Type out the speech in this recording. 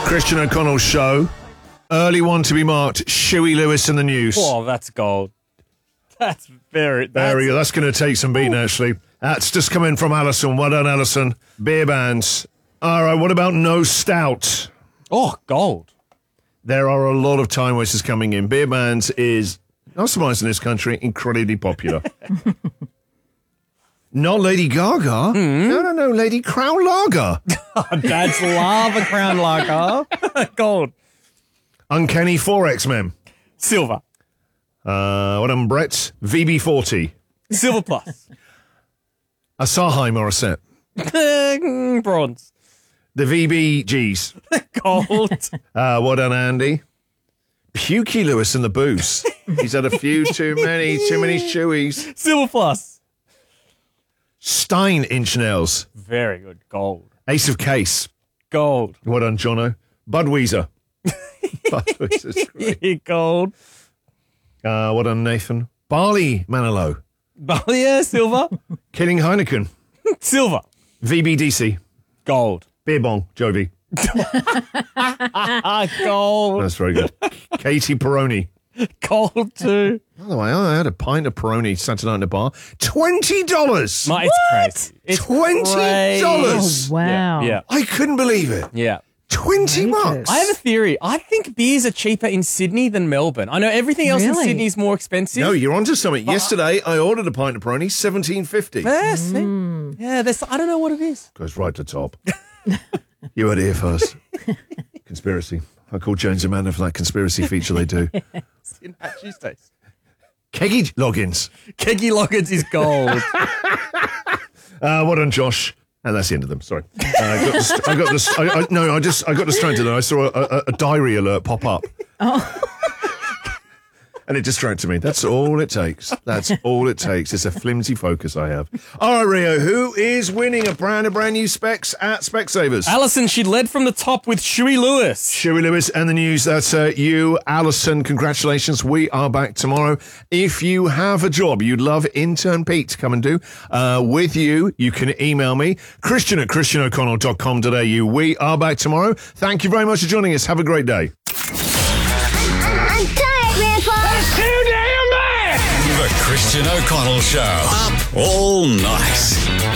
Christian O'Connell show. Early one to be marked. Huey Lewis in the news. Oh, that's gold. That's very... There we go. That's going to take some beating, actually. That's just coming from Alison. Well done, Alison. Beer bands. All right, what about No Stout? Oh, gold. There are a lot of time wasters coming in. Beer bands is, not surprised in this country, incredibly popular. Not Lady Gaga. No, Lady Crown Lager. Dad's lava crown lager. Gold. Uncanny 4X-Men. Silver. What am Brett's? VB40. Silver plus. Asahi Morissette. Bronze. The VBGs. Gold. What done, Andy? Pukey Lewis in the booze. He's had a few too many chewies. Silver plus. Stein Inch Nails. Very good. Gold. Ace of Case. Gold. What done, Jono? Budweiser. Budweiser's great. Gold. What done, Nathan? Barley Manilow. Yeah, silver. Killing Heineken. Silver. VBDC. Gold. Beer Bong. Jovi. Gold. That's very good. Katie Peroni. Gold too. By the way, I had a pint of Peroni Saturday night in a bar. $20. Mate, it's crazy. It's $20. crazy. Oh, wow. Yeah. I couldn't believe it. Yeah. $20. I have a theory. I think beers are cheaper in Sydney than Melbourne. I know everything else in Really? Sydney is more expensive. No, you're onto something. Yesterday, I ordered a pint of Peroni, $17.50. Yeah, I don't know what it is. Goes right to top. You heard it here first. Conspiracy. I called Jones and Amanda for that conspiracy feature they do. In Tuesdays. Keggy Loggins. Keggy Loggins is gold. What done, Josh? And that's the end of them. Sorry. I got distracted and I saw a diary alert pop up. And it distracted me. That's all it takes. That's all it takes. It's a flimsy focus I have. All right, Rio, who is winning a brand new Specs at Specsavers? Alison, she led from the top with Huey Lewis. Huey Lewis and the news. That's you, Alison. Congratulations. We are back tomorrow. If you have a job you'd love intern Pete to come and do with you, you can email me, christian@christianoconnell.com.au. We are back tomorrow. Thank you very much for joining us. Have a great day. I'm tired, Grandpa. That's too damn bad! The Christian O'Connell Show. Up all night.